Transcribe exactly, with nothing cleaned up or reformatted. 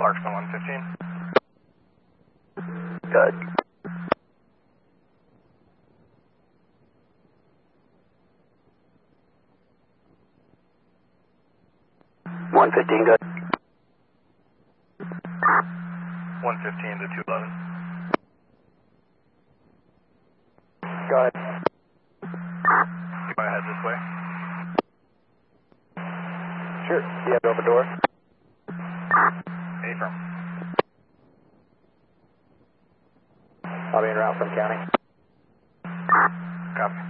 Marksman one fifteen. Good. one fifteen, good. one fifteen to two eleven. Go ahead. You want to head this way? Sure. Do you have open door? Affirm. I'll be en route from county. Copy.